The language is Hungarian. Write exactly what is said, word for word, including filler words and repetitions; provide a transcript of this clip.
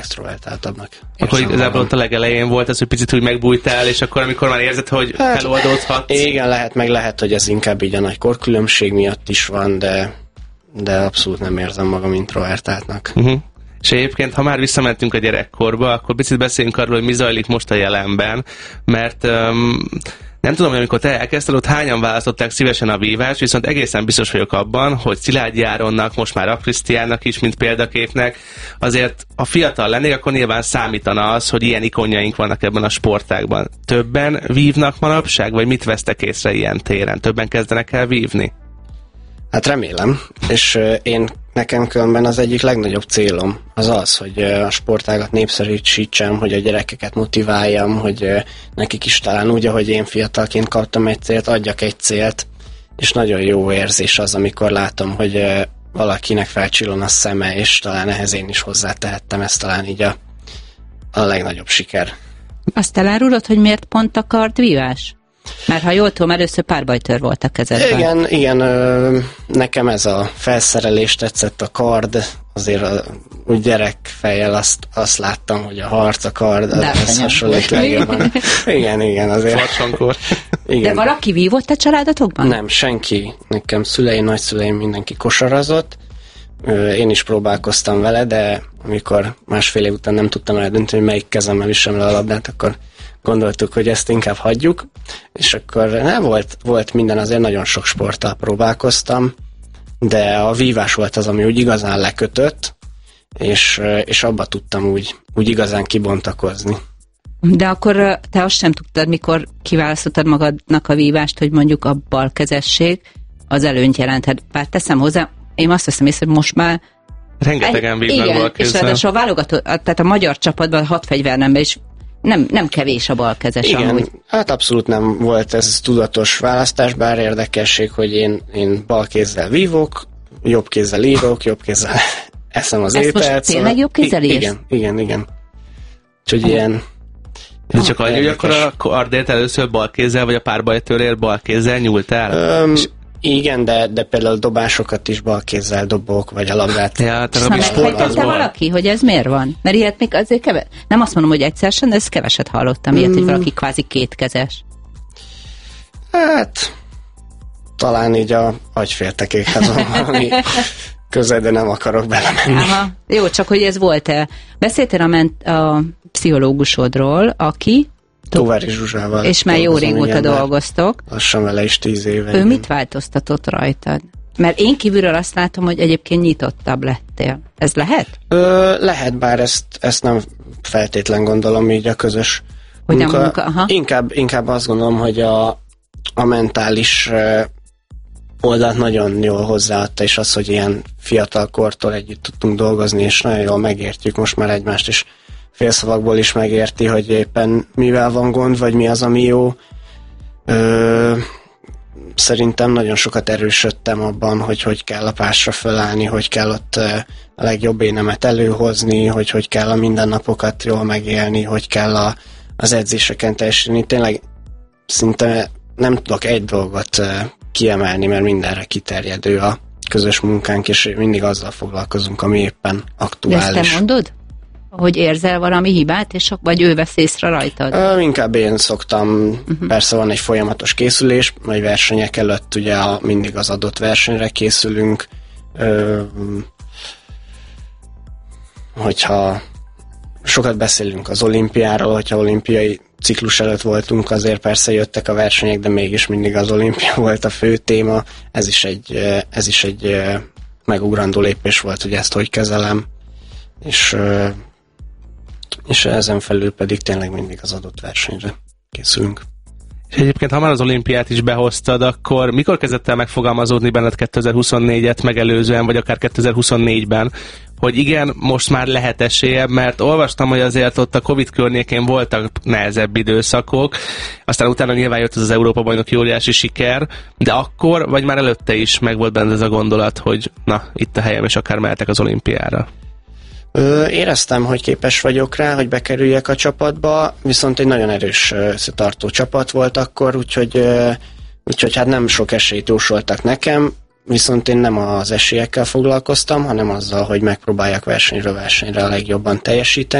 extrovertáltabbnak. Akkor igazából ott a legelején volt ez, hogy picit úgy megbújtál, és akkor amikor már érzed, hogy hát, feloldódhatsz. Igen, lehet, meg lehet, hogy ez inkább így a nagy korkülönbség miatt is van, de, de abszolút nem érzem magam introvertáltnak. Uh-huh. És egyébként, ha már visszamentünk a gyerekkorba, akkor picit beszéljünk arról, hogy mi zajlik most a jelenben, mert um, nem tudom, hogy amikor te elkezdted, ott hányan választották szívesen a vívást, viszont egészen biztos vagyok abban, hogy Szilágyi Áronnak, most már Krisztiánnak is, mint példaképnek, azért a fiatal lennék, akkor nyilván számítana az, hogy ilyen ikonjaink vannak ebben a sportágban. Többen vívnak manapság, vagy mit vesztek észre ilyen téren? Többen kezdenek el vívni? Hát remélem, és uh, én nekem különben az egyik legnagyobb célom az az, hogy uh, a sportágat népszerűsítsem, hogy a gyerekeket motiváljam, hogy uh, nekik is talán úgy, ahogy én fiatalként kaptam egy célt, adjak egy célt, és nagyon jó érzés az, amikor látom, hogy uh, valakinek felcsillan a szeme, és talán ehhez én is hozzátehettem, ez talán így a, a legnagyobb siker. Azt elárulod, hogy miért pont a kardvívás? Mert ha jól tudom, először párbajtőr volt a kezedben. Igen, igen, ö, nekem ez a felszerelés tetszett, a kard, azért a, úgy gyerekfejjel azt, azt láttam, hogy a harc, a kard, ez hasonlít legjobban. Igen, igen, azért. Igen. De valaki vívott a családotokban? Nem, senki. Nekem szüleim, nagyszüleim, mindenki kosarazott. Én is próbálkoztam vele, de amikor másfél év után nem tudtam eldönteni, hogy melyik kezemmel visem le a labdát, akkor gondoltuk, hogy ezt inkább hagyjuk, és akkor nem volt, volt minden, azért nagyon sok sporttal próbálkoztam, de a vívás volt az, ami úgy igazán lekötött, és, és abba tudtam úgy, úgy igazán kibontakozni. De akkor te azt sem tudtad, mikor kiválasztottad magadnak a vívást, hogy mondjuk a balkezesség az előnyt jelenthet. Bár teszem hozzá, én azt veszem észre, hogy most már rengetegen vívnak balkézzel. És ráadásul a válogató, tehát a magyar csapatban, a hat fegyvernemben is Nem, nem kevés a balkezes. Igen, amúgy. Hát abszolút nem volt ez tudatos választás, bár érdekesség, hogy én, én bal kézzel vívok, jobb kézzel írok, jobb kézzel eszem az Ezt ételt. Ezt most tényleg jobb kézzel írsz? Igen, igen, igen. Úgyhogy ilyen... Ez csak annyi, hogy akkor a kardért először bal kézzel, vagy a párbajtőrért bal kézzel nyúltál? Öm, igen, de, de például dobásokat is bal kézzel dobok, vagy a labdát. Ja, te megfejtette valaki, hogy ez miért van? Mert ilyet még azért keves... Nem azt mondom, hogy egyszer sem, de ezt keveset hallottam. Ilyet, mm. hogy valaki kvázi kétkezes. Hát... Talán így a agyféltekékhez van valami közel, de nem akarok belemenni. Aha. Jó, csak hogy ez volt-e. Beszéltél a, ment, a pszichológusodról, aki... Tóvári Zsuzsával. És már jó régóta dolgoztok. Lassan vele is tíz éve. Ő igen. Mit változtatott rajtad? Mert én kívülről azt látom, hogy egyébként nyitottabb lettél. Ez lehet? Ö, lehet, bár ezt, ezt nem feltétlen gondolom így a közös hogy munka. Nem munka aha. Inkább, inkább azt gondolom, hogy a, a mentális oldalt nagyon jól hozzáadta, és az, hogy ilyen fiatal kortól együtt tudtunk dolgozni, és nagyon jól megértjük most már egymást, és félszavakból is megérti, hogy éppen mivel van gond, vagy mi az, ami jó. Ö, szerintem nagyon sokat erősödtem abban, hogy hogy kell a pásra fölállni, hogy kell ott a legjobb énemet előhozni, hogy hogy kell a mindennapokat jól megélni, hogy kell a, az edzéseken teljesíteni. Tényleg szinte nem tudok egy dolgot kiemelni, mert mindenre kiterjedő a közös munkánk, és mindig azzal foglalkozunk, ami éppen aktuális. De ezt te mondod? Hogy érzel valami hibát, és vagy ő vesz észre rajtad? Ö, inkább én szoktam, uh-huh. Persze van egy folyamatos készülés, vagy versenyek előtt ugye a, mindig az adott versenyre készülünk. Ö, hogyha sokat beszélünk az olimpiáról, hogyha olimpiai ciklus előtt voltunk, azért persze jöttek a versenyek, de mégis mindig az olimpia volt a fő téma. Ez is egy, ez is egy megugrandó lépés volt, hogy ezt hogy kezelem. És és ezen felül pedig tényleg mindig az adott versenyre készülünk. És egyébként, ha már az olimpiát is behoztad, akkor mikor kezdett el megfogalmazódni benned kétezer-huszonnégyet megelőzően, vagy akár kétezer-huszonnégyben, hogy igen, most már lehet esélye, mert olvastam, hogy azért ott a Covid környékén voltak nehezebb időszakok, aztán utána nyilván jött ez az Európa-bajnoki óriási siker, de akkor, vagy már előtte is megvolt benne ez a gondolat, hogy na, itt a helyem, és akár mehetek az olimpiára? Ö, éreztem, hogy képes vagyok rá, hogy bekerüljek a csapatba, viszont egy nagyon erős összetartó csapat volt akkor, úgyhogy, úgyhogy hát nem sok esélyt jósoltak nekem. viszont én nem az esélyekkel foglalkoztam, hanem azzal, hogy megpróbáljak versenyről versenyre a legjobban teljesíteni.